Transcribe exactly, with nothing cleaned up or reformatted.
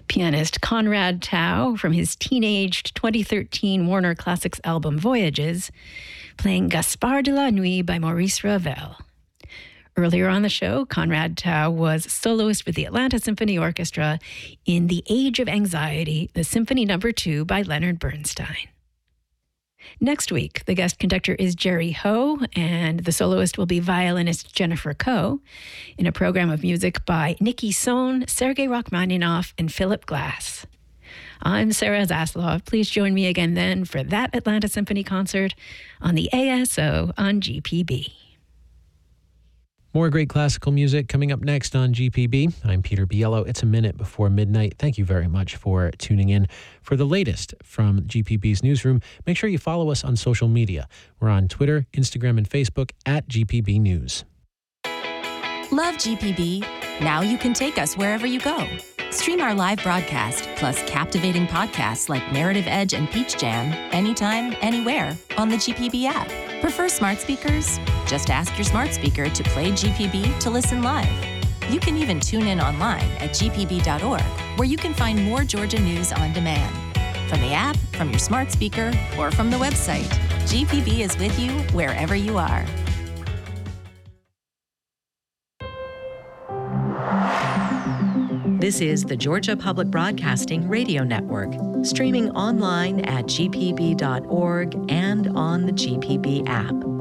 Pianist Conrad Tao from his teenaged twenty thirteen Warner Classics album Voyages, playing Gaspard de la Nuit by Maurice Ravel. Earlier on the show, Conrad Tao was soloist with the Atlanta Symphony Orchestra in The Age of Anxiety, the Symphony Number Two by Leonard Bernstein. Next week, the guest conductor is Jerry Ho, and the soloist will be violinist Jennifer Koh, in a program of music by Nikki Sohn, Sergei Rachmaninoff, and Philip Glass. I'm Sarah Zaslov. Please join me again then for that Atlanta Symphony concert on the A S O on G P B. More great classical music coming up next on G P B. I'm Peter Biello. It's a minute before midnight. Thank you very much for tuning in. For the latest from G P B's newsroom, make sure you follow us on social media. We're on Twitter, Instagram, and Facebook at G P B News. Love G P B? Now you can take us wherever you go. Stream our live broadcast, plus captivating podcasts like Narrative Edge and Peach Jam, anytime, anywhere, on the G P B app. Prefer smart speakers? Just ask your smart speaker to play G P B to listen live. You can even tune in online at g p b dot org, where you can find more Georgia news on demand. From the app, from your smart speaker, or from the website, G P B is with you wherever you are. This is the Georgia Public Broadcasting Radio Network, streaming online at g p b dot org and on the G P B app.